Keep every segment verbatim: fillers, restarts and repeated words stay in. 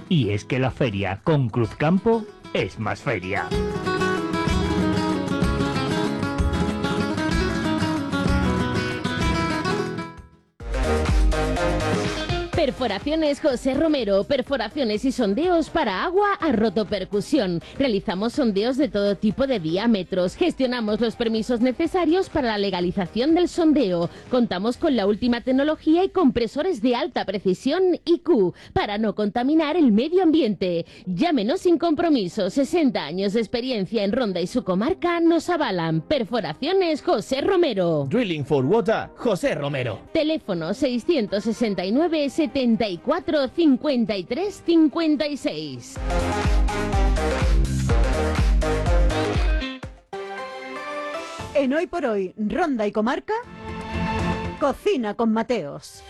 Y es que la feria con Cruzcampo es más feria. Perforaciones José Romero, perforaciones y sondeos para agua a rotopercusión. Realizamos sondeos de todo tipo de diámetros, gestionamos los permisos necesarios para la legalización del sondeo. Contamos con la última tecnología y compresores de alta precisión I Q para no contaminar el medio ambiente. Llámenos sin compromiso, sesenta años de experiencia en Ronda y su comarca nos avalan. Perforaciones José Romero. Drilling for Water, José Romero. Teléfono seiscientos sesenta y nueve, setenta y cuatro, cincuenta y tres, cincuenta y seis. En Hoy por Hoy, Ronda y Comarca, Cocina con Mateos.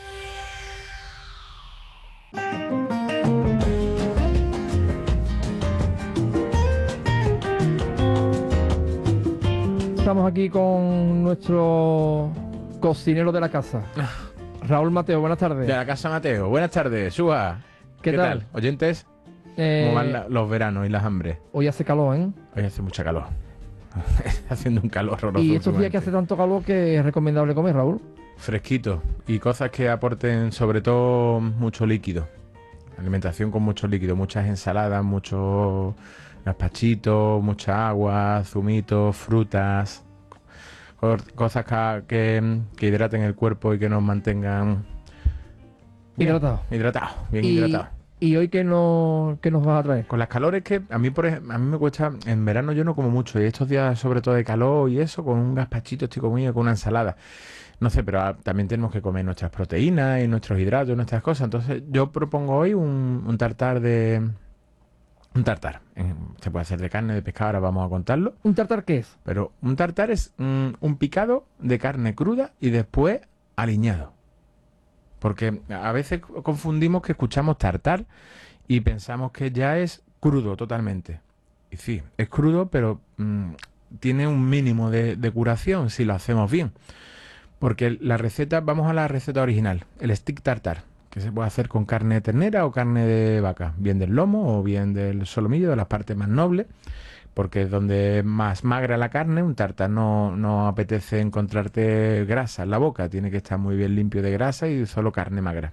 Estamos aquí con nuestro cocinero de la casa, Raúl Mateo. Buenas tardes. De la casa Mateo. Buenas tardes, Suba. ¿Qué, ¿Qué tal? tal? ¿Oyentes? Eh, ¿Cómo van la- los veranos y las hambres? Hoy hace calor, ¿eh? Hoy hace mucha calor. Está haciendo un calor horroroso. Y estos días que últimamente. hace tanto calor, que es recomendable comer, Raúl. Fresquito. Y cosas que aporten sobre todo mucho líquido. Alimentación con mucho líquido. Muchas ensaladas, muchos gazpachitos, mucha agua, zumitos, frutas. co- Cosas que, que, que hidraten el cuerpo y que nos mantengan bien Hidratado. hidratados, bien y, hidratados. ¿Y hoy qué, no, qué nos vas a traer? Con las calores que a mí por ej- a mí me cuesta, en verano yo no como mucho y estos días sobre todo de calor y eso, con un gazpachito estoy comiendo, con una ensalada. No sé, pero ah, también tenemos que comer nuestras proteínas y nuestros hidratos, nuestras cosas. Entonces yo propongo hoy un, un tartar de... Un tartar. Eh, Se puede hacer de carne, de pescado, ahora vamos a contarlo. ¿Un tartar qué es? Pero un tartar es mm, un picado de carne cruda y después aliñado. Porque a veces confundimos que escuchamos tartar y pensamos que ya es crudo totalmente. Y sí, es crudo, pero mm, tiene un mínimo de, de curación si lo hacemos bien. Porque la receta, vamos a la receta original, el stick tartar, que se puede hacer con carne de ternera o carne de vaca, bien del lomo o bien del solomillo, de las partes más nobles, porque es donde más magra la carne. Un tartar no, no apetece encontrarte grasa en la boca, tiene que estar muy bien limpio de grasa y solo carne magra.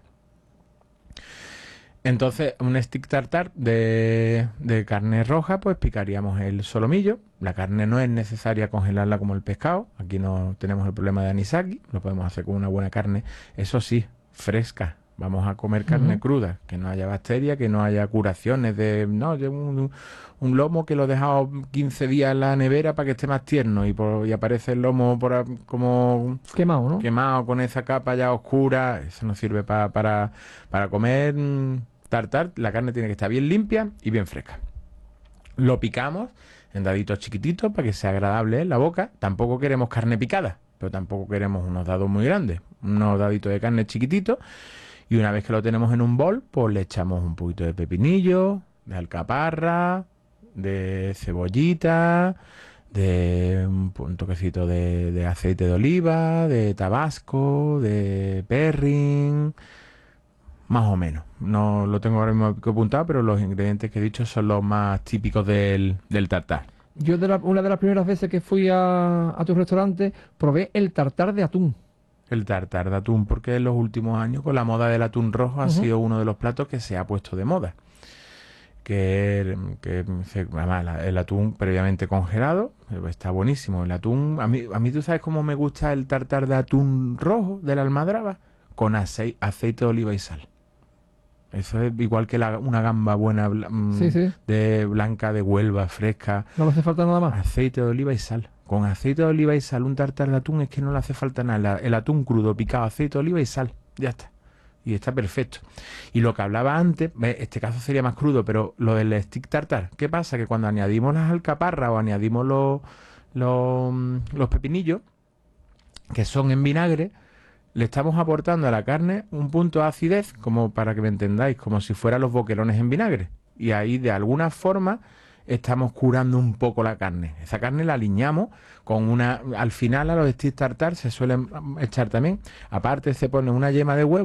Entonces, un stick tartar de, de carne roja, pues picaríamos el solomillo. La carne no es necesaria congelarla como el pescado. Aquí no tenemos el problema de anisaki. Lo podemos hacer con una buena carne, eso sí, fresca. Vamos a comer carne Ujú. cruda, que no haya bacterias, que no haya curaciones de... No, yo un, un lomo que lo he dejado quince días en la nevera para que esté más tierno y, por, y aparece el lomo por, a- como Quemado, ¿no? quemado con esa capa ya oscura. Eso no sirve pa- para, para comer mm, tartar. La carne tiene que estar bien limpia y bien fresca. Lo picamos en daditos chiquititos para que sea agradable en la boca. Tampoco queremos carne picada, pero tampoco queremos unos dados muy grandes. Unos daditos de carne chiquititos. Y una vez que lo tenemos en un bol, pues le echamos un poquito de pepinillo, de alcaparra, de cebollita, de un, pu- un toquecito de, de aceite de oliva, de tabasco, de perrin, más o menos. No lo tengo ahora mismo apuntado, pero los ingredientes que he dicho son los más típicos del, del tartar. Yo de la- una de las primeras veces que fui a, a tu restaurante probé el tartar de atún. El tartar de atún, porque en los últimos años con la moda del atún rojo ha Ujú. sido uno de los platos que se ha puesto de moda. Que, que se- además, la- el atún previamente congelado eh, está buenísimo. El atún, a mí, a mí tú sabes cómo me gusta el tartar de atún rojo de la almadraba, con acei- aceite de oliva y sal. Eso es igual que la- una gamba buena, bla- mm, Sí, sí. de blanca de Huelva, fresca. No le hace falta nada más. Aceite de oliva y sal. Con aceite de oliva y sal, un tartar de atún es que no le hace falta nada. La- El atún crudo, picado, aceite de oliva y sal. Ya está. Y está perfecto. Y lo que hablaba antes, ve, este caso sería más crudo, pero lo del stick tartar, ¿qué pasa? Que cuando añadimos las alcaparras o añadimos los, los, los pepinillos, que son en vinagre, le estamos aportando a la carne un punto de acidez, como para que me entendáis, como si fueran los boquerones en vinagre. Y ahí de alguna forma estamos curando un poco la carne. Esa carne la aliñamos con una... Al final a los stick tartar se suelen echar también, aparte se pone una yema de huevo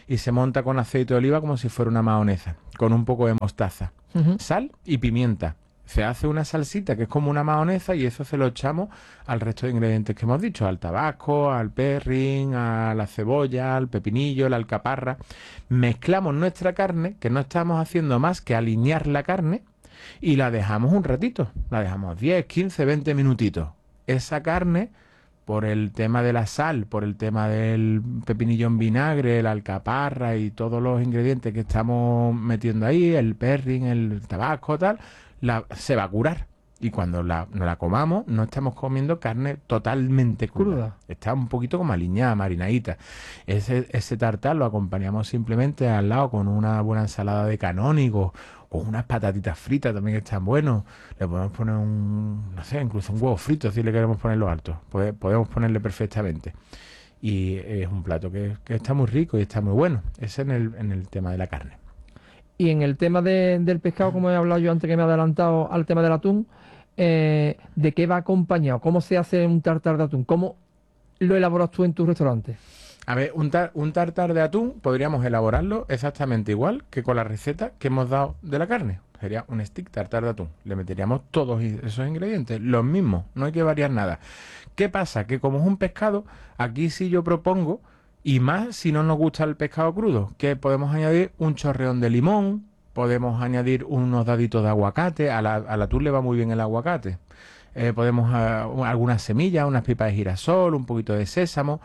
y se monta con aceite de oliva como si fuera una mahonesa, con un poco de mostaza, Ujú. sal y pimienta. Se hace una salsita que es como una mahonesa y eso se lo echamos al resto de ingredientes que hemos dicho, al tabasco, al perrin, a la cebolla, al pepinillo, la alcaparra. Mezclamos nuestra carne, que no estamos haciendo más que alinear la carne, y la dejamos un ratito, la dejamos diez, quince, veinte minutitos. Esa carne, por el tema de la sal, por el tema del pepinillo en vinagre, la alcaparra y todos los ingredientes que estamos metiendo ahí, el perrin, el tabasco, tal, la, se va a curar. Y cuando la, nos la comamos, no estamos comiendo carne totalmente cruda. Cruda. Está un poquito como aliñada, marinadita. Ese, ese tartar lo acompañamos simplemente al lado con una buena ensalada de canónigos, con unas patatitas fritas también que están buenos. Le podemos poner un, no sé, incluso un huevo frito si le queremos ponerlo alto. Pode- podemos ponerle perfectamente. Y es un plato que, que está muy rico y está muy bueno. Ese en el, en el tema de la carne. Y en el tema de- del pescado, como he hablado yo antes que me he adelantado al tema del atún, eh, ¿de qué va acompañado? ¿Cómo se hace un tartar de atún? ¿Cómo lo elaboras tú en tu restaurante? A ver, un, tar- un tartar de atún podríamos elaborarlo exactamente igual que con la receta que hemos dado de la carne. Sería un stick tartar de atún. Le meteríamos todos i- esos ingredientes, los mismos, no hay que variar nada. ¿Qué pasa? Que como es un pescado, aquí sí yo propongo, y más si no nos gusta el pescado crudo, que podemos añadir un chorreón de limón, podemos añadir unos daditos de aguacate, a la- al atún le va muy bien el aguacate. Eh, podemos ah, algunas semillas, unas pipas de girasol, un poquito de sésamo.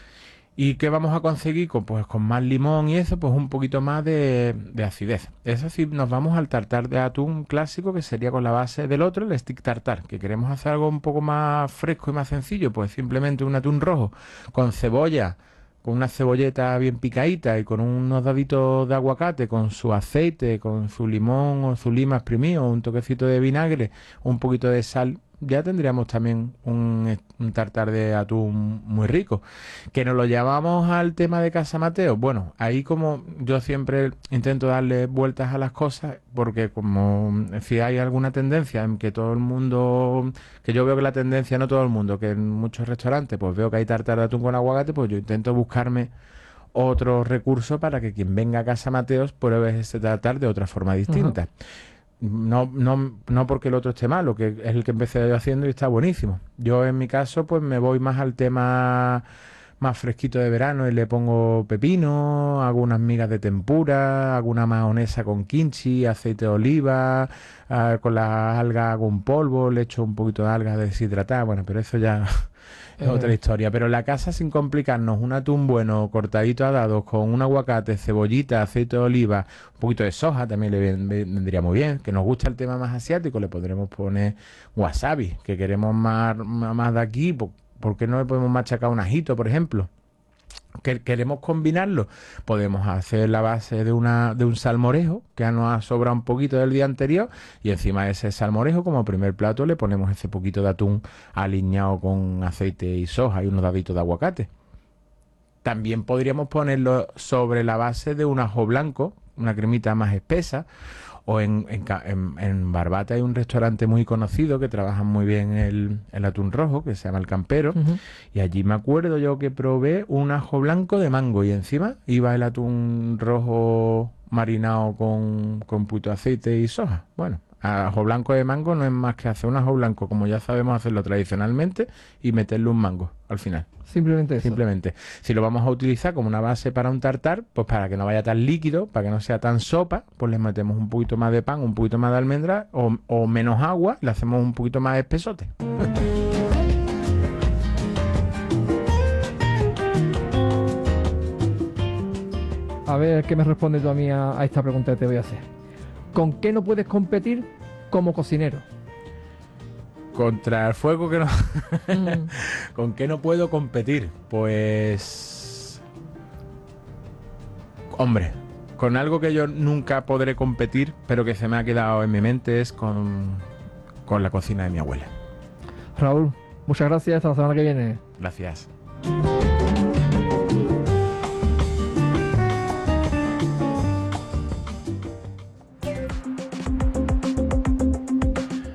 ¿Y qué vamos a conseguir? Con, pues con más limón y eso, pues un poquito más de, de acidez. Eso sí, nos vamos al tartar de atún clásico, que sería con la base del otro, el stick tartar. Que queremos hacer algo un poco más fresco y más sencillo, pues simplemente un atún rojo con cebolla, con una cebolleta bien picadita y con unos daditos de aguacate, con su aceite, con su limón o su lima exprimido, un toquecito de vinagre, un poquito de sal. Ya tendríamos también un, un tartar de atún muy rico. Que nos lo llevamos al tema de Casa Mateo. Bueno, ahí como yo siempre intento darle vueltas a las cosas, porque como si hay alguna tendencia en que todo el mundo, que yo veo que la tendencia, no todo el mundo, que en muchos restaurantes pues veo que hay tartar de atún con aguacate, pues yo intento buscarme otro recurso para que quien venga a Casa Mateos pruebe ese tartar de otra forma distinta. No, no, no porque el otro esté malo, que es el que empecé yo haciendo y está buenísimo. Yo en mi caso pues me voy más al tema más fresquito de verano y le pongo pepino, hago unas migas de tempura, hago una mahonesa con kimchi, aceite de oliva, ah, con las algas hago un polvo, le echo un poquito de algas deshidratadas, bueno, pero eso ya es Eh. otra historia. Pero en la casa, sin complicarnos, un atún bueno, cortadito a dados, con un aguacate, cebollita, aceite de oliva, un poquito de soja, también le ven- vendría muy bien. Que nos gusta el tema más asiático, le podremos poner wasabi, que queremos más, más más de aquí, po- ¿por qué no le podemos machacar un ajito, por ejemplo? Que queremos combinarlo, podemos hacer la base de una de un salmorejo que nos ha sobrado un poquito del día anterior, y encima de ese salmorejo como primer plato le ponemos ese poquito de atún aliñado con aceite y soja y unos daditos de aguacate. También podríamos ponerlo sobre la base de un ajo blanco, una cremita más espesa. O en, en, Ca- en- en Barbate hay un restaurante muy conocido que trabaja muy bien el, el atún rojo, que se llama El Campero. Ujú. Y allí me acuerdo yo que probé un ajo blanco de mango y encima iba el atún rojo marinado con, con puto aceite y soja. Bueno, ajo blanco de mango no es más que hacer un ajo blanco como ya sabemos hacerlo tradicionalmente y meterle un mango al final. Simplemente eso. Simplemente. Si lo vamos a utilizar como una base para un tartar, pues para que no vaya tan líquido, para que no sea tan sopa, pues le metemos un poquito más de pan, un poquito más de almendra o, o menos agua, le hacemos un poquito más espesote. A ver qué me responde tú a mí a, a esta pregunta que te voy a hacer. ¿Con qué no puedes competir como cocinero? Contra el fuego que no... Mm. ¿Con qué no puedo competir? Pues... Hombre, con algo que yo nunca podré competir, pero que se me ha quedado en mi mente, es con, con la cocina de mi abuela. Raúl, muchas gracias. Hasta la semana que viene. Gracias.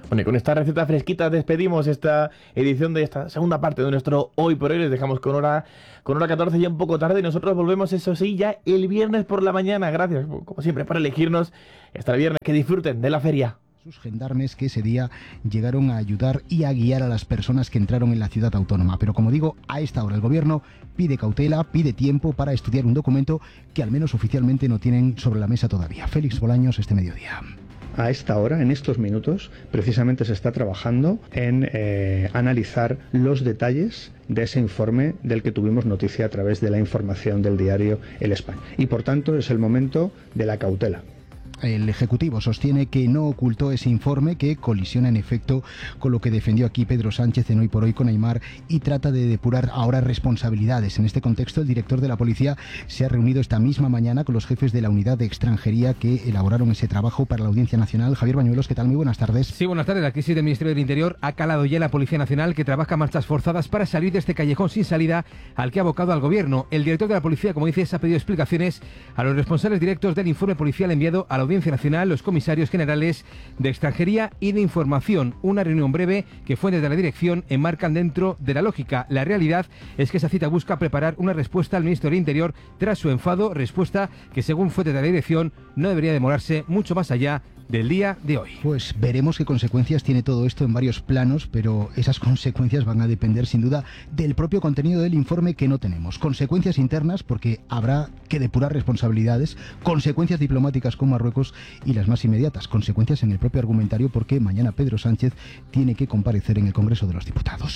Bueno, y con esta receta fresquita despedimos esta edición de esta segunda parte de nuestro Hoy por Hoy. Les dejamos con hora, con hora catorce, ya un poco tarde, y nosotros volvemos, eso sí, ya el viernes por la mañana. Gracias, como siempre, por elegirnos. Hasta el viernes, que disfruten de la feria. Sus gendarmes que ese día llegaron a ayudar y a guiar a las personas que entraron en la ciudad autónoma. Pero como digo, a esta hora el gobierno pide cautela, pide tiempo para estudiar un documento que al menos oficialmente no tienen sobre la mesa todavía. Félix Bolaños, este mediodía. A esta hora, en estos minutos, precisamente se está trabajando en eh, analizar los detalles de ese informe del que tuvimos noticia a través de la información del diario El España. Y por tanto es el momento de la cautela. El Ejecutivo sostiene que no ocultó ese informe, que colisiona en efecto con lo que defendió aquí Pedro Sánchez en Hoy por Hoy con Aimar, y trata de depurar ahora responsabilidades. En este contexto, el director de la Policía se ha reunido esta misma mañana con los jefes de la unidad de extranjería que elaboraron ese trabajo para la Audiencia Nacional. Javier Bañuelos, ¿qué tal? Muy buenas tardes. Sí, buenas tardes. La crisis del Ministerio del Interior ha calado ya en la Policía Nacional, que trabaja a marchas forzadas para salir de este callejón sin salida al que ha abocado al Gobierno. El director de la Policía, como dices, ha pedido explicaciones a los responsables directos del informe policial enviado a la Audiencia Nacional, los comisarios generales de Extranjería y de Información. Una reunión breve que fuentes de la dirección enmarcan dentro de la lógica. La realidad es que esa cita busca preparar una respuesta al ministro del Interior tras su enfado, respuesta que, según fuentes de la dirección, no debería demorarse mucho más allá del día de hoy. Pues veremos qué consecuencias tiene todo esto en varios planos, pero esas consecuencias van a depender sin duda del propio contenido del informe, que no tenemos. Consecuencias internas, porque habrá que depurar responsabilidades, consecuencias diplomáticas con Marruecos, y las más inmediatas, consecuencias en el propio argumentario, porque mañana Pedro Sánchez tiene que comparecer en el Congreso de los Diputados.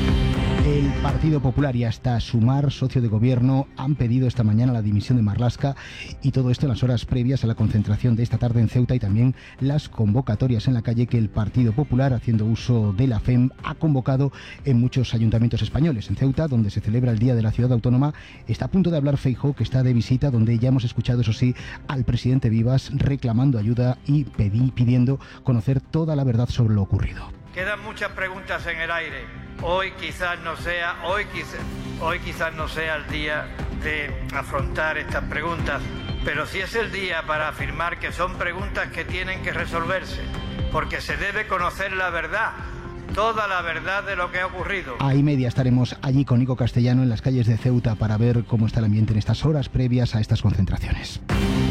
El Partido Popular y hasta Sumar, socio de gobierno, han pedido esta mañana la dimisión de Marlaska, y todo esto en las horas previas a la concentración de esta tarde en Ceuta, y también las convocatorias en la calle que el Partido Popular, haciendo uso de la F E M, ha convocado en muchos ayuntamientos españoles. En Ceuta, donde se celebra el Día de la Ciudad Autónoma, está a punto de hablar Feijóo, que está de visita, donde ya hemos escuchado, eso sí, al presidente Vivas reclamando ayuda y pedí, pidiendo conocer toda la verdad sobre lo ocurrido. Quedan muchas preguntas en el aire. Hoy quizás no sea, hoy quizás, hoy quizás no sea el día de afrontar estas preguntas, pero sí es el día para afirmar que son preguntas que tienen que resolverse, porque se debe conocer la verdad, toda la verdad de lo que ha ocurrido. A y media estaremos allí con Nico Castellano en las calles de Ceuta para ver cómo está el ambiente en estas horas previas a estas concentraciones.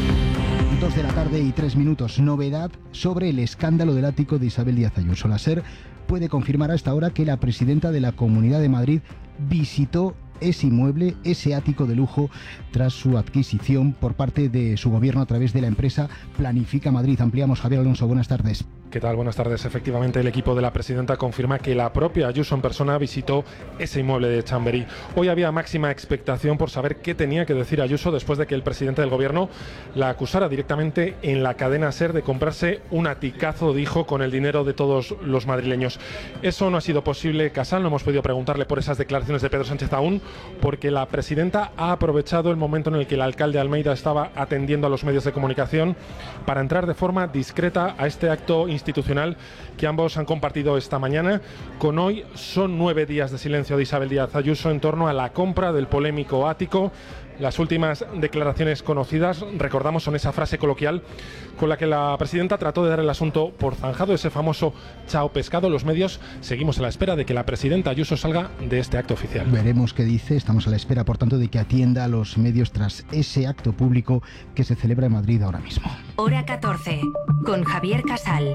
Dos de la tarde y tres minutos. Novedad sobre el escándalo del ático de Isabel Díaz Ayuso. La SER puede confirmar a esta hora que la presidenta de la Comunidad de Madrid visitó ese inmueble, ese ático de lujo, tras su adquisición por parte de su gobierno a través de la empresa Planifica Madrid. Ampliamos, Javier Alonso, buenas tardes. ¿Qué tal? Buenas tardes. Efectivamente, el equipo de la presidenta confirma que la propia Ayuso en persona visitó ese inmueble de Chamberí. Hoy había máxima expectación por saber qué tenía que decir Ayuso después de que el presidente del gobierno la acusara directamente en la cadena SER de comprarse un aticazo, dijo, con el dinero de todos los madrileños. Eso no ha sido posible, Casal, no hemos podido preguntarle por esas declaraciones de Pedro Sánchez aún, porque la presidenta ha aprovechado el momento en el que el alcalde Almeida estaba atendiendo a los medios de comunicación para entrar de forma discreta a este acto institucional que ambos han compartido esta mañana. Con hoy son nueve días de silencio de Isabel Díaz Ayuso en torno a la compra del polémico ático. Las últimas declaraciones conocidas, recordamos, son esa frase coloquial con la que la presidenta trató de dar el asunto por zanjado, ese famoso chao pescado. Los medios seguimos a la espera de que la presidenta Ayuso salga de este acto oficial. Veremos qué dice. Estamos a la espera, por tanto, de que atienda a los medios tras ese acto público que se celebra en Madrid ahora mismo. Hora catorce, con Javier Casal.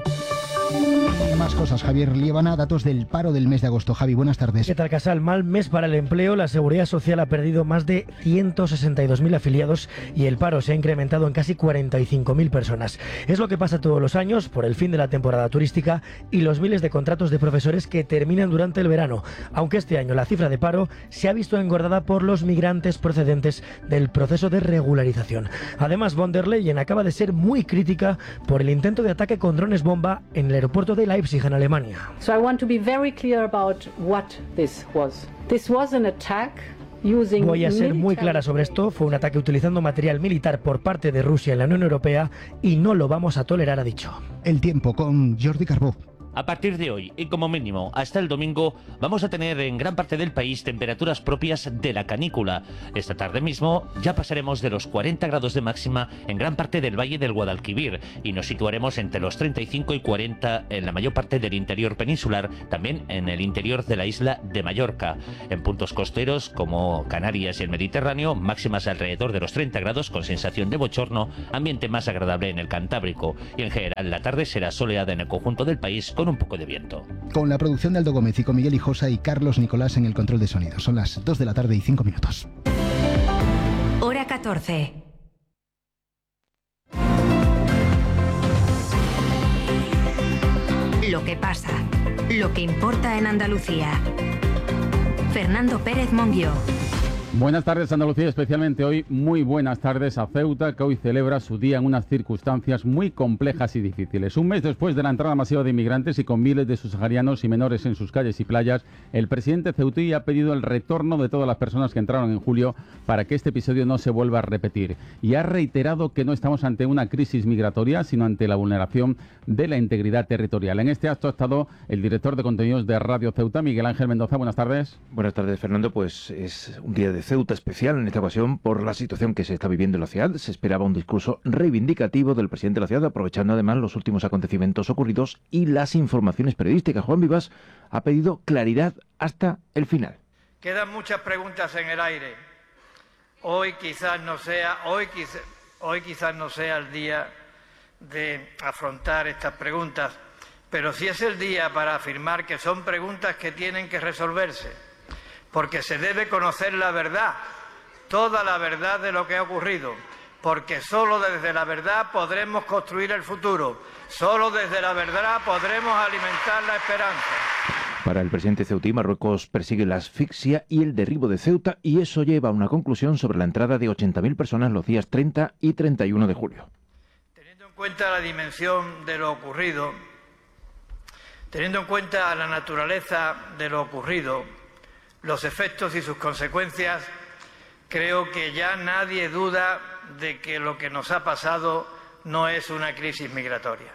Más cosas, Javier Liébana, datos del paro del mes de agosto. Javi, buenas tardes. ¿Qué tal, Casal? Mal mes para el empleo. La Seguridad Social ha perdido más de ciento sesenta y dos mil afiliados y el paro se ha incrementado en casi cuarenta y cinco mil personas. Es lo que pasa todos los años por el fin de la temporada turística y los miles de contratos de profesores que terminan durante el verano, aunque este año la cifra de paro se ha visto engordada por los migrantes procedentes del proceso de regularización. Además, von der Leyen acaba de ser muy crítica por el intento de ataque con drones bomba en el aeropuerto de Leipzig, en Alemania. So I want to be very clear about what this was. This was an attack. Voy a ser muy clara sobre esto. Fue un ataque utilizando material militar por parte de Rusia en la Unión Europea y no lo vamos a tolerar, ha dicho. El tiempo con Jordi Carbó. A partir de hoy, y como mínimo hasta el domingo, vamos a tener en gran parte del país temperaturas propias de la canícula. Esta tarde mismo ya pasaremos de los cuarenta grados de máxima en gran parte del valle del Guadalquivir y nos situaremos entre los treinta y cinco y cuarenta en la mayor parte del interior peninsular, también en el interior de la isla de Mallorca. En puntos costeros como Canarias y el Mediterráneo, máximas alrededor de los treinta grados con sensación de bochorno, ambiente más agradable en el Cantábrico. Y en general la tarde será soleada en el conjunto del país con un poco de viento. Con la producción de Aldo Gómez y con Miguel Hijosa y Carlos Nicolás en el control de sonido. Son las dos de la tarde y cinco minutos. Hora catorce. Lo que pasa, lo que importa en Andalucía. Fernando Pérez Monguió. Buenas tardes, Andalucía, especialmente hoy. Muy buenas tardes a Ceuta, que hoy celebra su día en unas circunstancias muy complejas y difíciles. Un mes después de la entrada masiva de inmigrantes y con miles de subsaharianos y menores en sus calles y playas, el presidente ceutí ha pedido el retorno de todas las personas que entraron en julio para que este episodio no se vuelva a repetir. Y ha reiterado que no estamos ante una crisis migratoria, sino ante la vulneración de la integridad territorial. En este acto ha estado el director de contenidos de Radio Ceuta, Miguel Ángel Mendoza. Buenas tardes. Buenas tardes, Fernando. Pues es un día de Ceuta especial en esta ocasión por la situación que se está viviendo en la ciudad. Se esperaba un discurso reivindicativo del presidente de la ciudad, aprovechando además los últimos acontecimientos ocurridos y las informaciones periodísticas. Juan Vivas ha pedido claridad hasta el final. Quedan muchas preguntas en el aire. Hoy quizás no sea, hoy quizás, hoy quizás no sea el día de afrontar estas preguntas, pero sí es el día para afirmar que son preguntas que tienen que resolverse, porque se debe conocer la verdad, toda la verdad de lo que ha ocurrido, porque solo desde la verdad podremos construir el futuro, solo desde la verdad podremos alimentar la esperanza. Para el presidente ceutí, Marruecos persigue la asfixia y el derribo de Ceuta, y eso lleva a una conclusión sobre la entrada de ochenta mil personas los días treinta y treinta y uno de julio. Teniendo en cuenta la dimensión de lo ocurrido, teniendo en cuenta la naturaleza de lo ocurrido, los efectos y sus consecuencias, creo que ya nadie duda de que lo que nos ha pasado no es una crisis migratoria.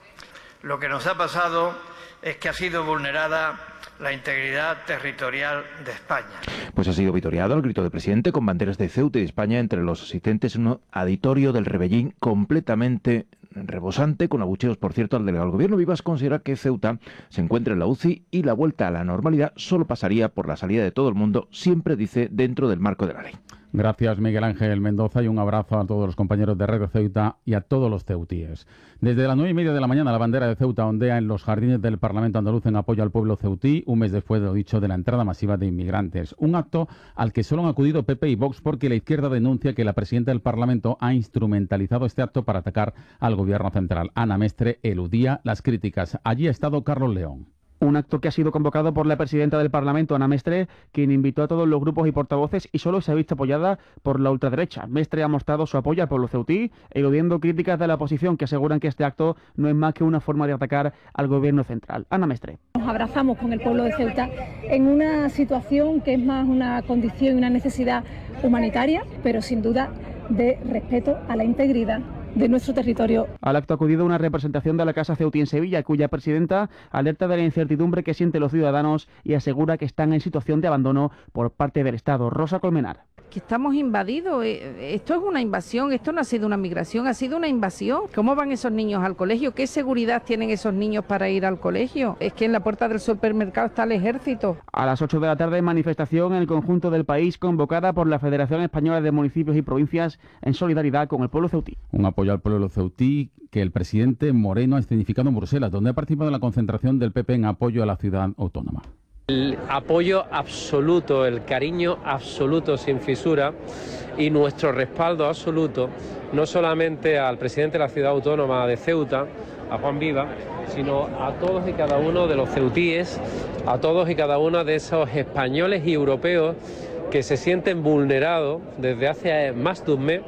Lo que nos ha pasado es que ha sido vulnerada la integridad territorial de España. Pues ha sido vitoreado el grito del presidente con banderas de Ceuta y de España entre los asistentes en un auditorio del Rebellín completamente rebosante, con abucheos, por cierto, al delegado del gobierno. Vivas considera que Ceuta se encuentra en la U C I y la vuelta a la normalidad solo pasaría por la salida de todo el mundo, siempre dice, dentro del marco de la ley. Gracias, Miguel Ángel Mendoza, y un abrazo a todos los compañeros de Radio Ceuta y a todos los ceutíes. Desde las nueve y media de la mañana, la bandera de Ceuta ondea en los jardines del Parlamento andaluz en apoyo al pueblo ceutí, un mes después de lo dicho de la entrada masiva de inmigrantes. Un acto al que solo han acudido P P y Vox porque la izquierda denuncia que la presidenta del Parlamento ha instrumentalizado este acto para atacar al gobierno central. Ana Mestre eludía las críticas. Allí ha estado Carlos León. Un acto que ha sido convocado por la presidenta del Parlamento, Ana Mestre, quien invitó a todos los grupos y portavoces y solo se ha visto apoyada por la ultraderecha. Mestre ha mostrado su apoyo al pueblo ceutí, eludiendo críticas de la oposición que aseguran que este acto no es más que una forma de atacar al gobierno central. Ana Mestre. Nos abrazamos con el pueblo de Ceuta en una situación que es más una condición y una necesidad humanitaria, pero sin duda de respeto a la integridad de nuestro territorio. Al acto ha acudido una representación de la Casa Ceutí en Sevilla, cuya presidenta alerta de la incertidumbre que sienten los ciudadanos y asegura que están en situación de abandono por parte del Estado. Rosa Colmenar. Que estamos invadidos, esto es una invasión, esto no ha sido una migración, ha sido una invasión. ¿Cómo van esos niños al colegio? ¿Qué seguridad tienen esos niños para ir al colegio? Es que en la puerta del supermercado está el ejército. A las ocho de la tarde, manifestación en el conjunto del país convocada por la Federación Española de Municipios y Provincias en solidaridad con el pueblo ceutí. Un apoyo al pueblo ceutí que el presidente Moreno ha escenificado en Bruselas, donde ha participado en la concentración del P P en apoyo a la ciudad autónoma. El apoyo absoluto, el cariño absoluto sin fisura y nuestro respaldo absoluto, no solamente al presidente de la ciudad autónoma de Ceuta, a Juan Vivas, sino a todos y cada uno de los ceutíes, a todos y cada uno de esos españoles y europeos que se sienten vulnerados desde hace más de un mes.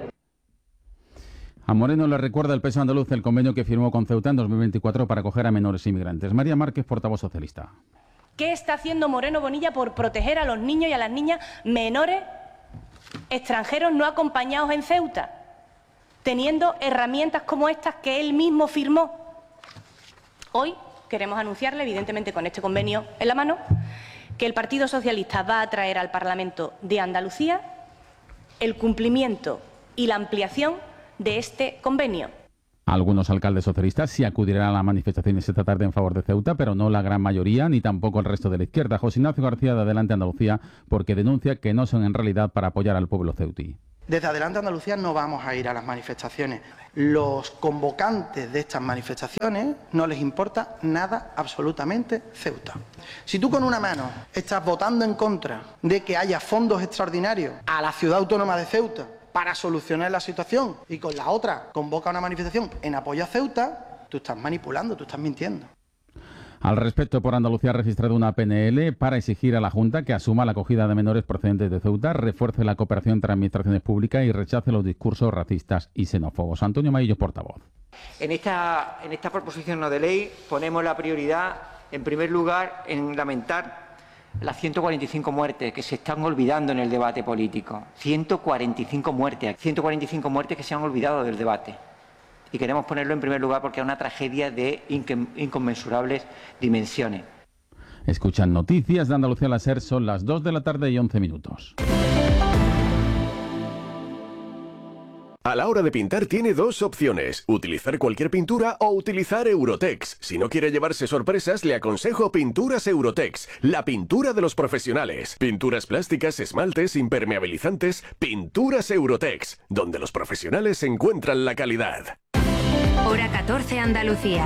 A Moreno le recuerda el peso andaluz el convenio que firmó con Ceuta en dos mil veinticuatro para acoger a menores inmigrantes. María Márquez, portavoz socialista. ¿Qué está haciendo Moreno Bonilla por proteger a los niños y a las niñas menores extranjeros no acompañados en Ceuta, teniendo herramientas como estas que él mismo firmó? Hoy queremos anunciarle, evidentemente con este convenio en la mano, que el Partido Socialista va a traer al Parlamento de Andalucía el cumplimiento y la ampliación de este convenio. Algunos alcaldes socialistas sí acudirán a las manifestaciones esta tarde en favor de Ceuta, pero no la gran mayoría, ni tampoco el resto de la izquierda. José Ignacio García de Adelante Andalucía, porque denuncia que no son en realidad para apoyar al pueblo ceutí. Desde Adelante Andalucía no vamos a ir a las manifestaciones. Los convocantes de estas manifestaciones no les importa nada absolutamente Ceuta. Si tú con una mano estás votando en contra de que haya fondos extraordinarios a la ciudad autónoma de Ceuta para solucionar la situación y con la otra convoca una manifestación en apoyo a Ceuta, tú estás manipulando, tú estás mintiendo. Al respecto, por Andalucía ha registrado una P N L para exigir a la Junta que asuma la acogida de menores procedentes de Ceuta, refuerce la cooperación entre administraciones públicas y rechace los discursos racistas y xenófobos. Antonio Maillo, portavoz. En esta, en esta proposición no de ley ponemos la prioridad, en primer lugar, en lamentar las ciento cuarenta y cinco muertes que se están olvidando en el debate político. ciento cuarenta y cinco muertes, ciento cuarenta y cinco muertes que se han olvidado del debate. Y queremos ponerlo en primer lugar porque es una tragedia de inconmensurables dimensiones. Escuchan Noticias de Andalucía a la SER, son las dos de la tarde y once minutos. A la hora de pintar tiene dos opciones, utilizar cualquier pintura o utilizar Eurotex. Si no quiere llevarse sorpresas, le aconsejo Pinturas Eurotex, la pintura de los profesionales. Pinturas plásticas, esmaltes, impermeabilizantes, Pinturas Eurotex, donde los profesionales encuentran la calidad. Hora catorce Andalucía.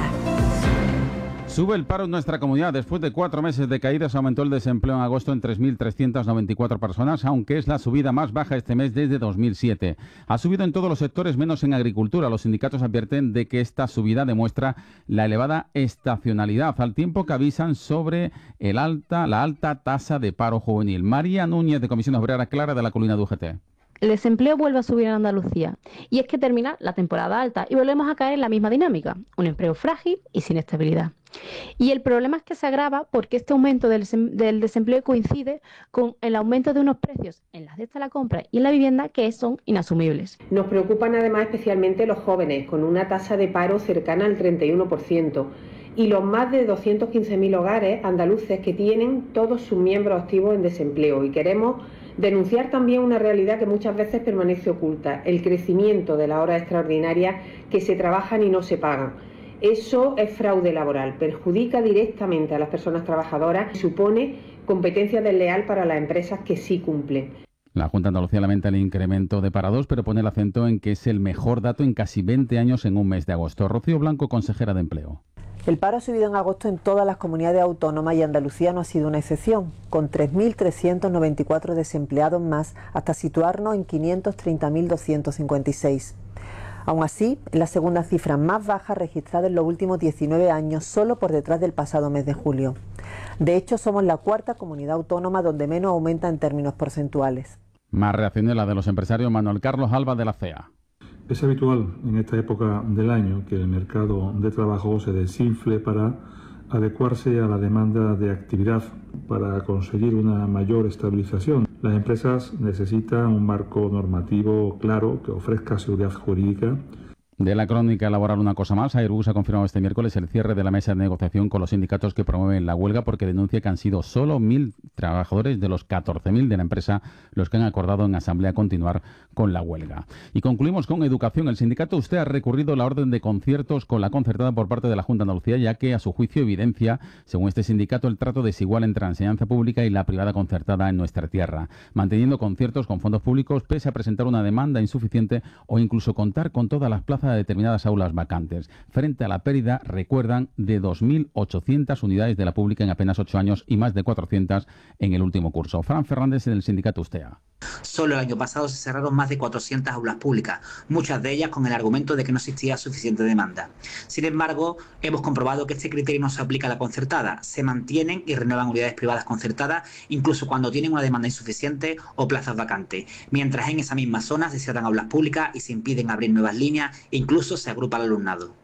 Sube el paro en nuestra comunidad. Después de cuatro meses de caídas, aumentó el desempleo en agosto en tres mil trescientas noventa y cuatro personas, aunque es la subida más baja este mes desde dos mil siete. Ha subido en todos los sectores, menos en agricultura. Los sindicatos advierten de que esta subida demuestra la elevada estacionalidad, al tiempo que avisan sobre el alta, la alta tasa de paro juvenil. María Núñez, de Comisión Obrera Clara, de la Colina de U G T. El desempleo vuelve a subir en Andalucía y es que termina la temporada alta y volvemos a caer en la misma dinámica, un empleo frágil y sin estabilidad. Y el problema es que se agrava porque este aumento del, del desempleo coincide con el aumento de unos precios en la cesta de la compra y en la vivienda que son inasumibles. Nos preocupan además especialmente los jóvenes, con una tasa de paro cercana al treinta y uno por ciento. Y los más de doscientos quince mil hogares andaluces que tienen todos sus miembros activos en desempleo. Y queremos denunciar también una realidad que muchas veces permanece oculta, el crecimiento de las horas extraordinarias que se trabajan y no se pagan. Eso es fraude laboral, perjudica directamente a las personas trabajadoras y supone competencia desleal para las empresas que sí cumplen. La Junta de Andalucía lamenta el incremento de parados, pero pone el acento en que es el mejor dato en casi veinte años en un mes de agosto. Rocío Blanco, consejera de Empleo. El paro ha subido en agosto en todas las comunidades autónomas y Andalucía no ha sido una excepción, con tres mil trescientos noventa y cuatro desempleados más, hasta situarnos en quinientos treinta mil doscientos cincuenta y seis. Aún así, es la segunda cifra más baja registrada en los últimos diecinueve años, solo por detrás del pasado mes de julio. De hecho, somos la cuarta comunidad autónoma donde menos aumenta en términos porcentuales. Más reacciones la de los empresarios. Manuel Carlos Alba, de la C E A. Es habitual en esta época del año que el mercado de trabajo se desinfle para adecuarse a la demanda de actividad, para conseguir una mayor estabilización. Las empresas necesitan un marco normativo claro que ofrezca seguridad jurídica. De la crónica laboral una cosa más, Airbus ha confirmado este miércoles el cierre de la mesa de negociación con los sindicatos que promueven la huelga porque denuncia que han sido solo mil trabajadores de los catorce mil de la empresa los que han acordado en asamblea continuar con la huelga. Y concluimos con educación. El sindicato Usted ha recurrido la orden de conciertos con la concertada por parte de la Junta de Andalucía, ya que a su juicio evidencia, según este sindicato, el trato desigual entre la enseñanza pública y la privada concertada en nuestra tierra, manteniendo conciertos con fondos públicos pese a presentar una demanda insuficiente o incluso contar con todas las plazas de determinadas aulas vacantes, frente a la pérdida, recuerdan, de dos mil ochocientas unidades de la pública en apenas ocho años y más de cuatrocientas en el último curso. Fran Fernández, del sindicato Ustea. Solo el año pasado se cerraron más de cuatrocientas aulas públicas, muchas de ellas con el argumento de que no existía suficiente demanda. Sin embargo, hemos comprobado que este criterio no se aplica a la concertada. Se mantienen y renuevan unidades privadas concertadas, incluso cuando tienen una demanda insuficiente o plazas vacantes, mientras en esa misma zona se cierran aulas públicas y se impiden abrir nuevas líneas e incluso se agrupa al alumnado.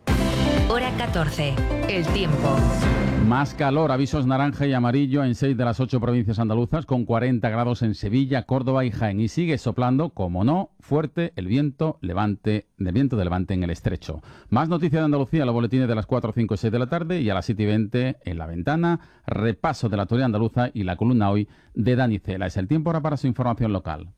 Hora catorce. El tiempo. Más calor, avisos naranja y amarillo en seis de las ocho provincias andaluzas, con cuarenta grados en Sevilla, Córdoba y Jaén. Y sigue soplando, como no, fuerte el viento levante, del viento de levante en el estrecho. Más noticias de Andalucía, los boletines de las cuatro, cinco y seis de la tarde, y a las siete y veinte en La Ventana, repaso de la actualidad andaluza y la columna hoy de Dani Cela. Es el tiempo ahora para su información local.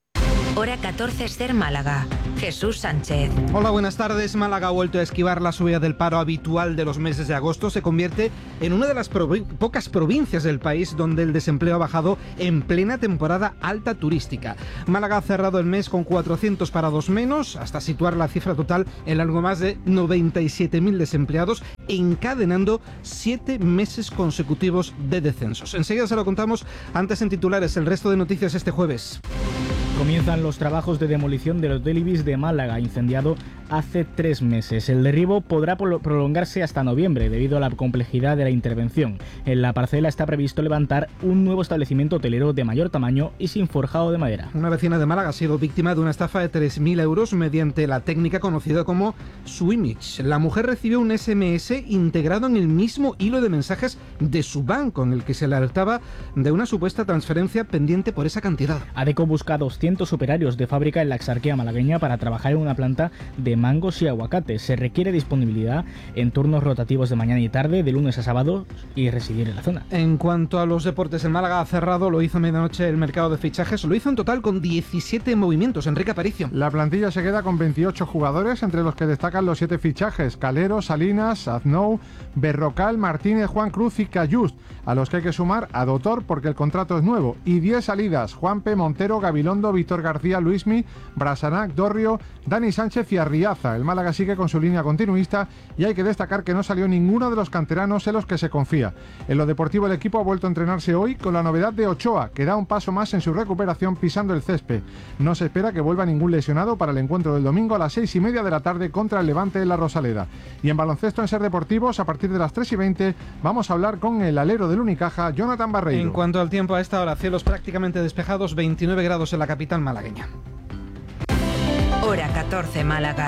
Hora catorce, Ser Málaga. Jesús Sánchez. Hola, buenas tardes. Málaga ha vuelto a esquivar la subida del paro habitual de los meses de agosto. Se convierte en una de las provi- pocas provincias del país donde el desempleo ha bajado en plena temporada alta turística. Málaga ha cerrado el mes con cuatrocientos parados menos, hasta situar la cifra total en algo más de noventa y siete mil desempleados, encadenando siete meses consecutivos de descensos. Enseguida se lo contamos, antes en titulares, el resto de noticias este jueves. Comienzan los trabajos de demolición del Hotel Ibis de Málaga, incendiado hace tres meses. El derribo podrá prolongarse hasta noviembre debido a la complejidad de la intervención. En la parcela está previsto levantar un nuevo establecimiento hotelero de mayor tamaño y sin forjado de madera. Una vecina de Málaga ha sido víctima de una estafa de tres mil euros mediante la técnica conocida como Swimage. La mujer recibió un ese eme ese integrado en el mismo hilo de mensajes de su banco, en el que se le alertaba de una supuesta transferencia pendiente por esa cantidad. Adeco busca doscientos operarios de fábrica en la Exarquía malagueña para trabajar en una planta de mangos y aguacates. Se requiere disponibilidad en turnos rotativos de mañana y tarde, de lunes a sábado, y residir en la zona. En cuanto a los deportes, en Málaga ha cerrado, lo hizo a medianoche el mercado de fichajes, lo hizo en total con diecisiete movimientos. Enrique Aparicio. La plantilla se queda con veintiocho jugadores, entre los que destacan los siete fichajes: Calero, Salinas, Aznou, Berrocal, Martínez, Juan Cruz y Cayust, a los que hay que sumar a Dotor porque el contrato es nuevo, y diez salidas: Juanpe, Montero, Gabilondo, Víctor García, Luismi, Brasanac, Dorrio, Dani Sánchez y Arriaza. El Málaga sigue con su línea continuista y hay que destacar que no salió ninguno de los canteranos en los que se confía. En lo deportivo, el equipo ha vuelto a entrenarse hoy con la novedad de Ochoa, que da un paso más en su recuperación pisando el césped. No se espera que vuelva ningún lesionado para el encuentro del domingo a las seis y media de la tarde contra el Levante en la Rosaleda. Y en baloncesto, en Ser Deportivos, a partir de las tres y veinte vamos a hablar con el alero del Unicaja, Jonathan Barreiro. En cuanto al tiempo, a esta hora, cielos prácticamente despejados, veintinueve grados en la capital malagueña. Hora catorce, Málaga.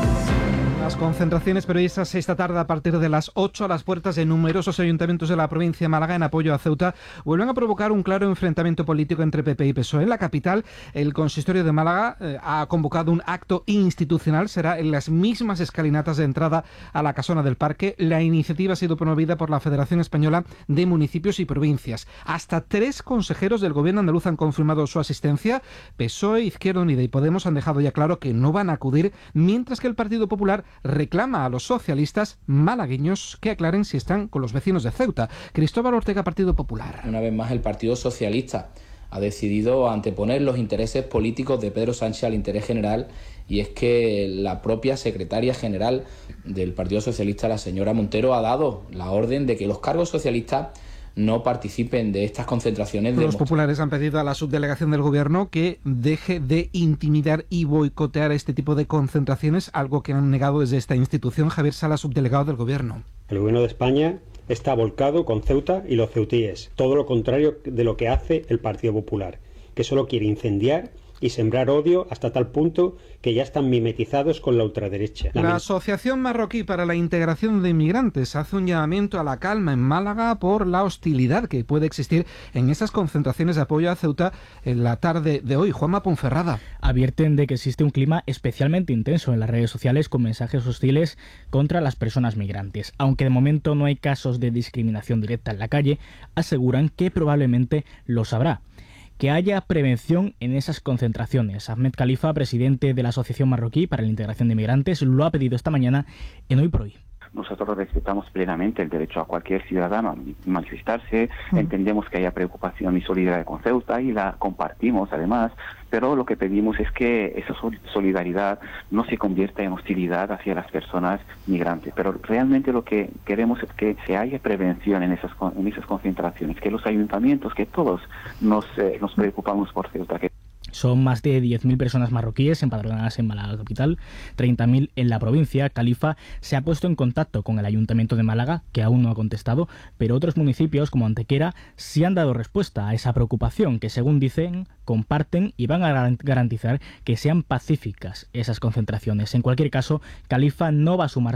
Las concentraciones previstas esta tarde a partir de las ocho a las puertas de numerosos ayuntamientos de la provincia de Málaga en apoyo a Ceuta vuelven a provocar un claro enfrentamiento político entre P P y P S O E. En la capital, el consistorio de Málaga eh, ha convocado un acto institucional. Será en las mismas escalinatas de entrada a la casona del Parque. La iniciativa ha sido promovida por la Federación Española de Municipios y Provincias. Hasta tres consejeros del gobierno andaluz han confirmado su asistencia. P S O E, Izquierda Unida y Podemos han dejado ya claro que no van a acudir, mientras que el Partido Popular reclama a los socialistas malagueños que aclaren si están con los vecinos de Ceuta. Cristóbal Ortega, Partido Popular. Una vez más, el Partido Socialista ha decidido anteponer los intereses políticos de Pedro Sánchez al interés general, y es que la propia secretaria general del Partido Socialista, la señora Montero, ha dado la orden de que los cargos socialistas no participen de estas concentraciones. Los populares han pedido a la subdelegación del gobierno que deje de intimidar y boicotear este tipo de concentraciones, algo que han negado desde esta institución. Javier Sala, subdelegado del gobierno. El gobierno de España está volcado con Ceuta y los ceutíes, todo lo contrario de lo que hace el Partido Popular, que solo quiere incendiar y sembrar odio hasta tal punto que ya están mimetizados con la ultraderecha. La Asociación Marroquí para la Integración de Inmigrantes hace un llamamiento a la calma en Málaga por la hostilidad que puede existir en esas concentraciones de apoyo a Ceuta en la tarde de hoy. Juanma Ponferrada. Advierten de que existe un clima especialmente intenso en las redes sociales con mensajes hostiles contra las personas migrantes. Aunque de momento no hay casos de discriminación directa en la calle, aseguran que probablemente los habrá. Que haya prevención en esas concentraciones. Ahmed Khalifa, presidente de la Asociación Marroquí para la Integración de Inmigrantes, lo ha pedido esta mañana en Hoy por Hoy. Nosotros respetamos plenamente el derecho a cualquier ciudadano a manifestarse, mm. entendemos que haya preocupación y solidaridad con Ceuta y la compartimos además, pero lo que pedimos es que esa solidaridad no se convierta en hostilidad hacia las personas migrantes. Pero realmente lo que queremos es que se haya prevención en esas, en esas concentraciones, que los ayuntamientos, que todos nos, eh, nos preocupamos por Ceuta. Que Son más de diez mil personas marroquíes empadronadas en Málaga capital, treinta mil en la provincia. Khalifa se ha puesto en contacto con el Ayuntamiento de Málaga, que aún no ha contestado, pero otros municipios como Antequera sí han dado respuesta a esa preocupación, que según dicen comparten y van a garantizar que sean pacíficas esas concentraciones. En cualquier caso, Khalifa no va a sumarse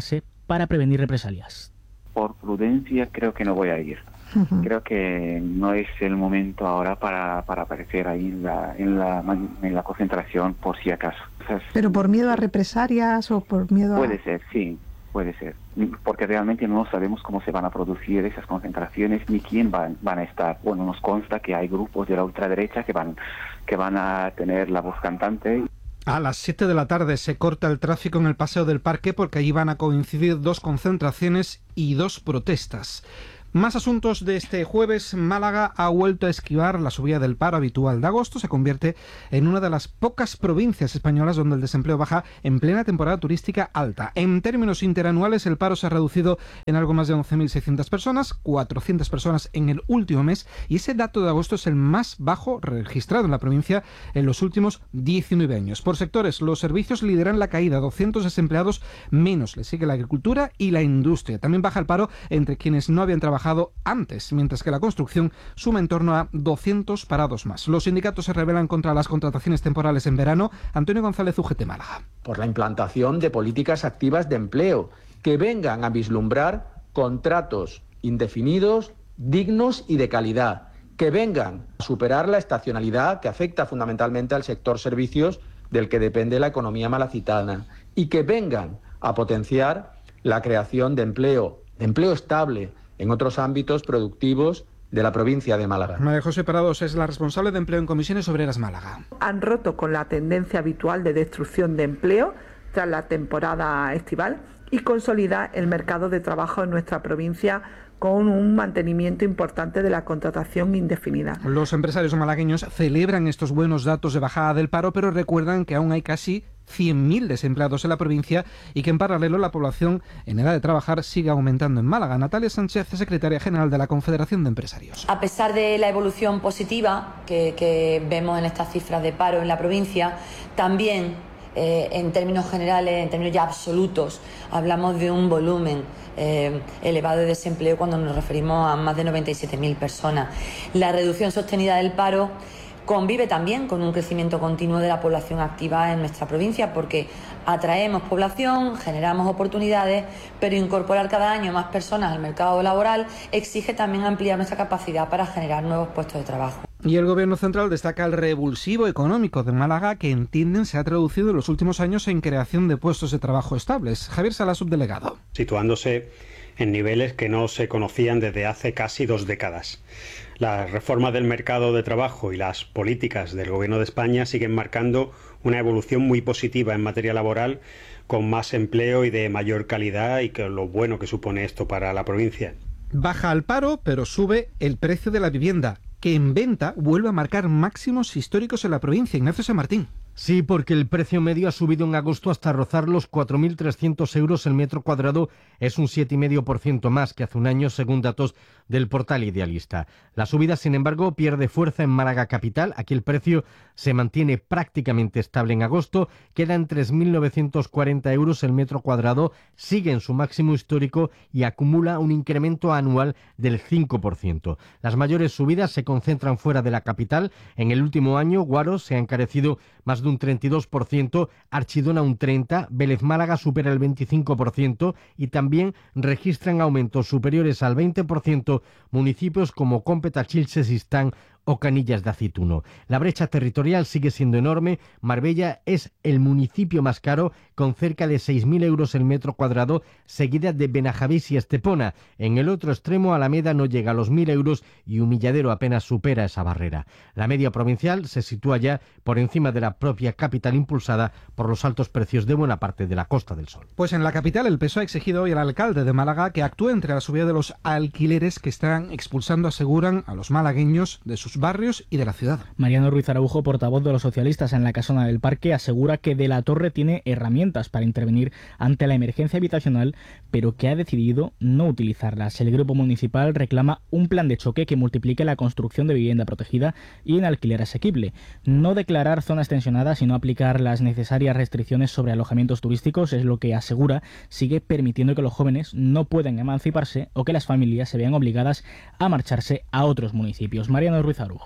para prevenir represalias. Por prudencia creo que no voy a ir. Uh-huh. Creo que no es el momento ahora para, para aparecer ahí en la, en, la, en la concentración por si acaso. O sea, ¿pero por miedo a represalias o por miedo a...? Puede ser, sí, puede ser. Porque realmente no sabemos cómo se van a producir esas concentraciones ni quién van, van a estar. Bueno, nos consta que hay grupos de la ultraderecha que van, que van a tener la voz cantante. A las siete de la tarde se corta el tráfico en el Paseo del Parque porque allí van a coincidir dos concentraciones y dos protestas. Más asuntos de este jueves. Málaga ha vuelto a esquivar la subida del paro habitual de agosto. Se convierte en una de las pocas provincias españolas donde el desempleo baja en plena temporada turística alta. En términos interanuales, el paro se ha reducido en algo más de once mil seiscientas personas, cuatrocientas personas en el último mes, y ese dato de agosto es el más bajo registrado en la provincia en los últimos diecinueve años. Por sectores, los servicios lideran la caída, doscientos desempleados menos. Le sigue la agricultura y la industria. También baja el paro entre quienes no habían trabajado antes, mientras que la construcción suma en torno a doscientos parados más. Los sindicatos se rebelan contra las contrataciones temporales en verano. Antonio González, U G T Málaga. Por la implantación de políticas activas de empleo que vengan a vislumbrar contratos indefinidos, dignos y de calidad, que vengan a superar la estacionalidad que afecta fundamentalmente al sector servicios del que depende la economía malacitana, y que vengan a potenciar la creación de empleo, de empleo estable, en otros ámbitos productivos de la provincia de Málaga. María José Parados es la responsable de empleo en Comisiones Obreras Málaga. Han roto con la tendencia habitual de destrucción de empleo tras la temporada estival y consolida el mercado de trabajo en nuestra provincia con un mantenimiento importante de la contratación indefinida. Los empresarios malagueños celebran estos buenos datos de bajada del paro, pero recuerdan que aún hay casi cien mil desempleados en la provincia y que en paralelo la población en edad de trabajar sigue aumentando en Málaga. Natalia Sánchez, secretaria general de la Confederación de Empresarios. A pesar de la evolución positiva que, que vemos en estas cifras de paro en la provincia, también eh, en términos generales, en términos ya absolutos, hablamos de un volumen eh, elevado de desempleo cuando nos referimos a más de noventa y siete mil personas. La reducción sostenida del paro convive también con un crecimiento continuo de la población activa en nuestra provincia, porque atraemos población, generamos oportunidades, pero incorporar cada año más personas al mercado laboral exige también ampliar nuestra capacidad para generar nuevos puestos de trabajo. Y el Gobierno central destaca el revulsivo económico de Málaga, que entienden se ha traducido en los últimos años en creación de puestos de trabajo estables. Javier Sala, subdelegado. Situándose en niveles que no se conocían desde hace casi dos décadas. La reforma del mercado de trabajo y las políticas del Gobierno de España siguen marcando una evolución muy positiva en materia laboral, con más empleo y de mayor calidad, y que lo bueno que supone esto para la provincia. Baja el paro, pero sube el precio de la vivienda, que en venta vuelve a marcar máximos históricos en la provincia. Ignacio San Martín. Sí, porque el precio medio ha subido en agosto hasta rozar los cuatro mil trescientos euros el metro cuadrado. Es un siete coma cinco por ciento más que hace un año, según datos del portal Idealista. La subida, sin embargo, pierde fuerza en Málaga capital. Aquí el precio se mantiene prácticamente estable en agosto. Queda en tres mil novecientos cuarenta euros el metro cuadrado. Sigue en su máximo histórico y acumula un incremento anual del cinco por ciento. Las mayores subidas se concentran fuera de la capital. En el último año, Guaro se ha encarecido más de un treinta y dos por ciento, Archidona un treinta por ciento, Vélez Málaga supera el veinticinco por ciento y también registran aumentos superiores al veinte por ciento municipios como Cómpeta, Chilche, Sistán o Canillas de Acituno. La brecha territorial sigue siendo enorme. Marbella es el municipio más caro, con cerca de seis mil euros el metro cuadrado, seguida de Benajavís y Estepona. En el otro extremo, Alameda no llega a los mil euros y Humilladero apenas supera esa barrera. La media provincial se sitúa ya por encima de la propia capital, impulsada por los altos precios de buena parte de la Costa del Sol. Pues en la capital el P S O E ha exigido hoy al alcalde de Málaga que actúe entre la subida de los alquileres que están expulsando, aseguran, a los malagueños de sus barrios y de la ciudad. Mariano Ruiz Araujo, portavoz de los socialistas en la Casona del Parque, asegura que De la Torre tiene herramientas para intervenir ante la emergencia habitacional, pero que ha decidido no utilizarlas. El grupo municipal reclama un plan de choque que multiplique la construcción de vivienda protegida y en alquiler asequible. No declarar zonas tensionadas, sino aplicar las necesarias restricciones sobre alojamientos turísticos es lo que asegura sigue permitiendo que los jóvenes no puedan emanciparse o que las familias se vean obligadas a marcharse a otros municipios. Mariano Ruiz Arujo.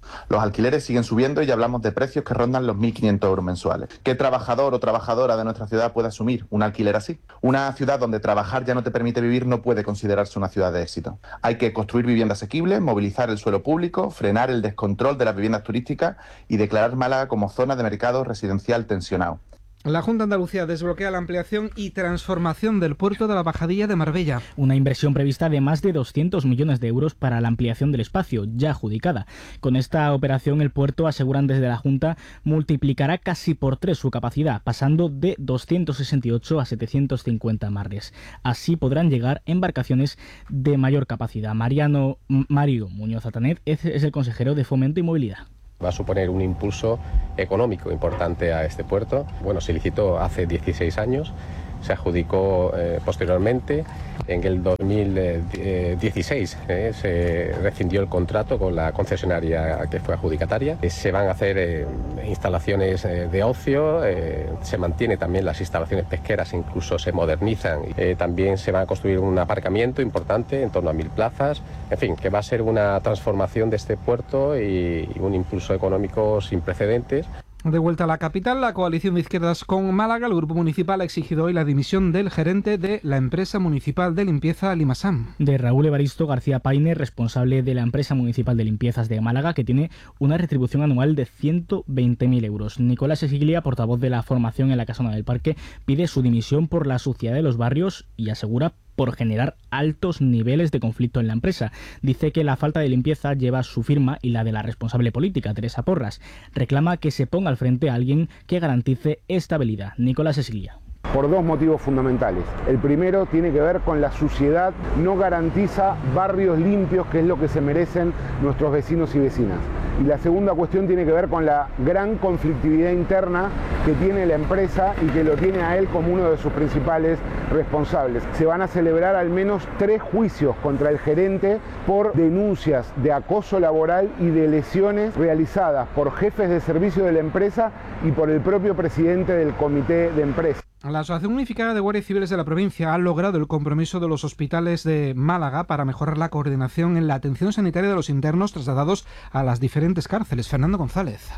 Los alquileres siguen subiendo y ya hablamos de precios que rondan los mil quinientos euros mensuales. ¿Qué trabajador o trabajadora de nuestra ciudad puede asumir un alquiler así? Una ciudad donde trabajar ya no te permite vivir no puede considerarse una ciudad de éxito. Hay que construir vivienda asequible, movilizar el suelo público, frenar el descontrol de las viviendas turísticas y declarar Málaga como zona de mercado residencial tensionado. La Junta de Andalucía desbloquea la ampliación y transformación del puerto de la Bajadilla de Marbella. Una inversión prevista de más de doscientos millones de euros para la ampliación del espacio, ya adjudicada. Con esta operación, el puerto, aseguran desde la Junta, multiplicará casi por tres su capacidad, pasando de doscientos sesenta y ocho a setecientos cincuenta amarres. Así podrán llegar embarcaciones de mayor capacidad. Mariano Mario Muñoz Atanet es el consejero de Fomento y Movilidad. Va a suponer un impulso económico importante a este puerto. Bueno, se licitó hace dieciséis años, se adjudicó eh, posteriormente. En el dos mil dieciséis eh, se rescindió el contrato con la concesionaria que fue adjudicataria. Eh, se van a hacer eh, instalaciones eh, de ocio, eh, se mantiene también las instalaciones pesqueras, incluso se modernizan. Eh, también se va a construir un aparcamiento importante, en torno a mil plazas. En fin, que va a ser una transformación de este puerto y, y un impulso económico sin precedentes. De vuelta a la capital, la coalición de izquierdas con Málaga, el grupo municipal ha exigido hoy la dimisión del gerente de la empresa municipal de limpieza Limasam. De Raúl Evaristo García Paine, responsable de la empresa municipal de limpiezas de Málaga, que tiene una retribución anual de ciento veinte mil euros. Nicolás Esiglia, portavoz de la formación en la Casona del Parque, pide su dimisión por la suciedad de los barrios y asegura por generar altos niveles de conflicto en la empresa. Dice que la falta de limpieza lleva su firma y la de la responsable política, Teresa Porras. Reclama que se ponga al frente a alguien que garantice estabilidad. Nicolás Esiglia. Por dos motivos fundamentales. El primero tiene que ver con la suciedad, no garantiza barrios limpios, que es lo que se merecen nuestros vecinos y vecinas. Y la segunda cuestión tiene que ver con la gran conflictividad interna que tiene la empresa y que lo tiene a él como uno de sus principales responsables. Se van a celebrar al menos tres juicios contra el gerente por denuncias de acoso laboral y de lesiones realizadas por jefes de servicio de la empresa y por el propio presidente del comité de empresa. La Asociación Unificada de Guardias Civiles de la provincia ha logrado el compromiso de los hospitales de Málaga para mejorar la coordinación en la atención sanitaria de los internos trasladados a las diferentes cárceles. Fernando González.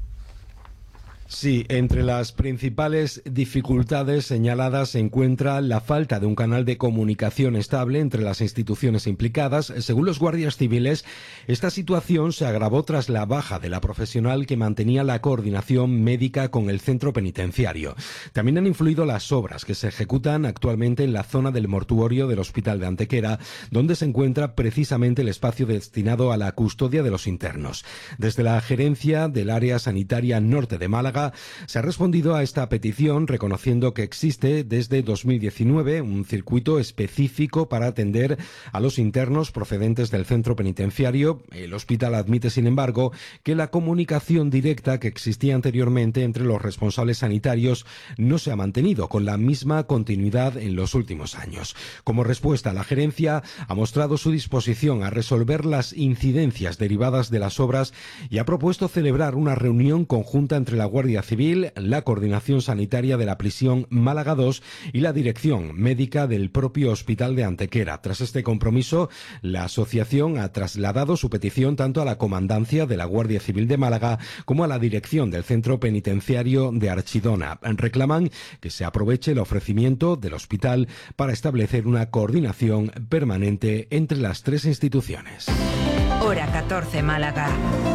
Sí, entre las principales dificultades señaladas se encuentra la falta de un canal de comunicación estable entre las instituciones implicadas. Según los guardias civiles, esta situación se agravó tras la baja de la profesional que mantenía la coordinación médica con el centro penitenciario. También han influido las obras que se ejecutan actualmente en la zona del mortuorio del Hospital de Antequera, donde se encuentra precisamente el espacio destinado a la custodia de los internos. Desde la gerencia del área sanitaria norte de Málaga se ha respondido a esta petición reconociendo que existe desde dos mil diecinueve un circuito específico para atender a los internos procedentes del centro penitenciario. El hospital admite, sin embargo, que la comunicación directa que existía anteriormente entre los responsables sanitarios no se ha mantenido con la misma continuidad en los últimos años. Como respuesta, la gerencia ha mostrado su disposición a resolver las incidencias derivadas de las obras y ha propuesto celebrar una reunión conjunta entre la Guardia Civil, la Coordinación Sanitaria de la Prisión Málaga dos y la Dirección Médica del propio Hospital de Antequera. Tras este compromiso, la asociación ha trasladado su petición tanto a la Comandancia de la Guardia Civil de Málaga como a la Dirección del Centro Penitenciario de Archidona. Reclaman que se aproveche el ofrecimiento del hospital para establecer una coordinación permanente entre las tres instituciones. Hora catorce, Málaga.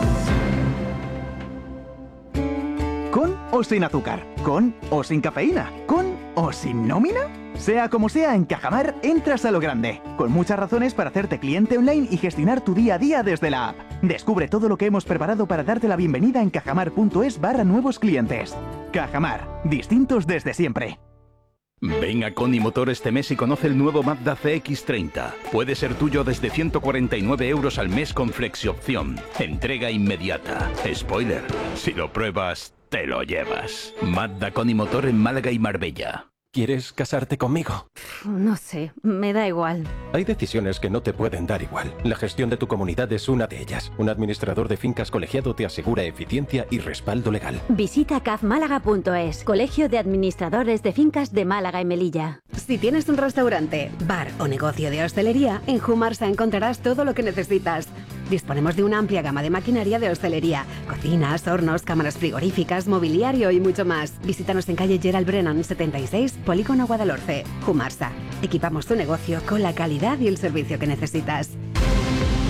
¿Con o sin azúcar? ¿Con o sin cafeína? ¿Con o sin nómina? Sea como sea, en Cajamar entras a lo grande, con muchas razones para hacerte cliente online y gestionar tu día a día desde la app. Descubre todo lo que hemos preparado para darte la bienvenida en cajamar.es barra nuevos clientes. Cajamar, distintos desde siempre. Ven a Coni Motor este mes y conoce el nuevo Mazda C X treinta. Puede ser tuyo desde ciento cuarenta y nueve euros al mes con flexiopción. Entrega inmediata. Spoiler, si lo pruebas, te lo llevas. Mazda Coni Motor en Málaga y Marbella. ¿Quieres casarte conmigo? No sé, me da igual. Hay decisiones que no te pueden dar igual. La gestión de tu comunidad es una de ellas. Un administrador de fincas colegiado te asegura eficiencia y respaldo legal. Visita caf málaga punto es, Colegio de Administradores de Fincas de Málaga y Melilla. Si tienes un restaurante, bar o negocio de hostelería, en Jumarsa encontrarás todo lo que necesitas. Disponemos de una amplia gama de maquinaria de hostelería, cocinas, hornos, cámaras frigoríficas, mobiliario y mucho más. Visítanos en calle Gerald Brennan setenta y seis, Polígono Guadalhorce, Jumarsa. Equipamos tu negocio con la calidad y el servicio que necesitas.